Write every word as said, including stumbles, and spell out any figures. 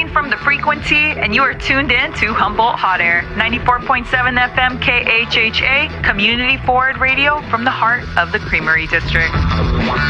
Broadcasting from the frequency, and you are tuned in to Humboldt Hot Air, ninety-four point seven F M K H H A, community forward radio from the heart of the Creamery District.